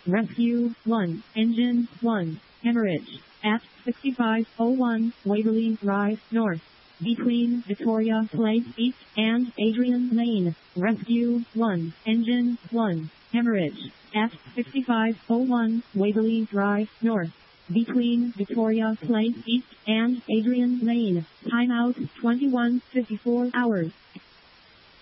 Rescue 1, Engine 1, hemorrhage, at 6501 Waverly Drive North, between Victoria Place East and Adrian Lane. Rescue 1, Engine 1, hemorrhage, at 6501 Waverly Drive North, between Victoria Place East and Adrian Lane. Timeout 21:54 hours.